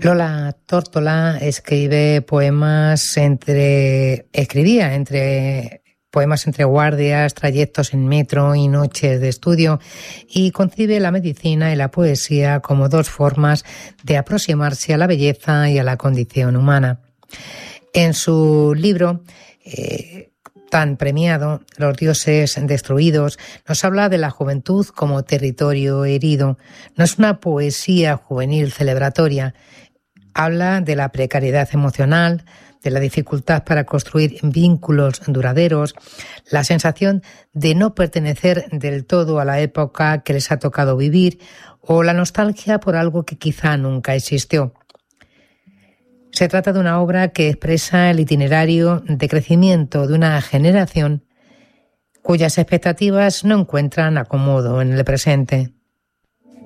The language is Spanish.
Lola Tórtola escribía entre poemas entre guardias, trayectos en metro y noches de estudio, y concibe la medicina y la poesía como dos formas de aproximarse a la belleza y a la condición humana. En su libro tan premiado, Los dioses destruidos, nos habla de la juventud como territorio herido. No es una poesía juvenil celebratoria. Habla de la precariedad emocional, de la dificultad para construir vínculos duraderos, la sensación de no pertenecer del todo a la época que les ha tocado vivir o la nostalgia por algo que quizá nunca existió. Se trata de una obra que expresa el itinerario de crecimiento de una generación cuyas expectativas no encuentran acomodo en el presente.